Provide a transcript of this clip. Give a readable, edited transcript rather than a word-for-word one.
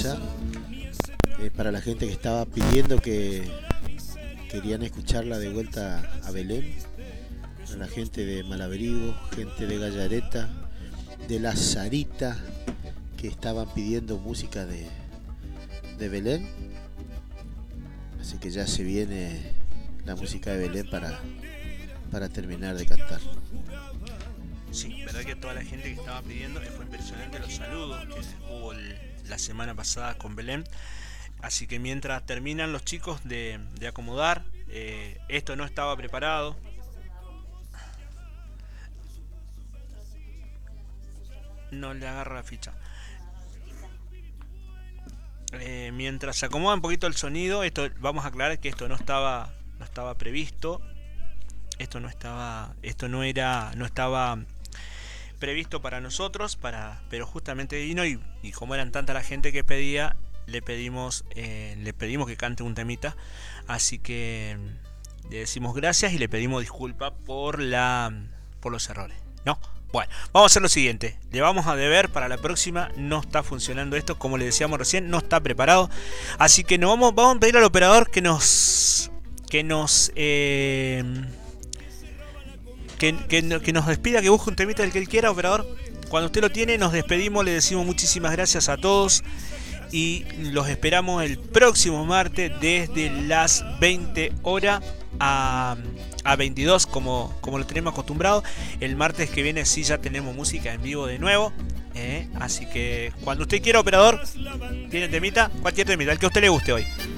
sorpresa para la gente que estaba pidiendo que querían escucharla de vuelta a Belén, a la gente de Malabrigo, gente de Gallareta, de La Sarita, que estaban pidiendo música de Belén. Así que ya se viene la música de Belén para terminar de cantar. Sí, verdad que toda la gente que estaba pidiendo, fue impresionante los saludos que hubo la semana pasada con Belén. Así que mientras terminan los chicos de acomodar, esto no estaba preparado. No le agarra la ficha. Mientras se acomoda un poquito el sonido, esto vamos a aclarar que esto no estaba previsto. Esto no estaba previsto para nosotros, pero justamente vino y como eran tanta la gente que pedía, le pedimos que cante un temita. Así que le decimos gracias y le pedimos disculpas por los errores, ¿no? Bueno, vamos a hacer lo siguiente. Le vamos a deber para la próxima. No está funcionando esto, como le decíamos recién, no está preparado. Así que vamos a pedir al operador que nos despida, que busque un temita del que él quiera, operador. Cuando usted lo tiene, nos despedimos, le decimos muchísimas gracias a todos y los esperamos el próximo martes desde las 20 horas a 22 como lo tenemos acostumbrado. El martes que viene sí ya tenemos música en vivo de nuevo, así que cuando usted quiera, operador, tiene temita, cualquier temita, el que a usted le guste hoy.